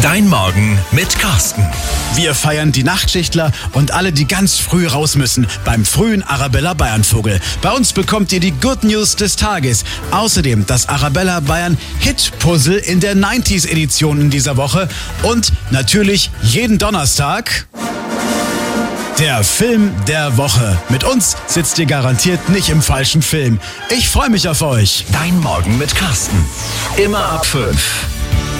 Dein Morgen mit Carsten. Wir feiern die Nachtschichtler und alle, die ganz früh raus müssen, beim frühen Arabella Bayern Vogel. Bei uns bekommt ihr die Good News des Tages. Außerdem das Arabella Bayern Hit Puzzle in der 90s Edition in dieser Woche. Und natürlich jeden Donnerstag der Film der Woche. Mit uns sitzt ihr garantiert nicht im falschen Film. Ich freue mich auf euch. Dein Morgen mit Carsten. Immer ab 5.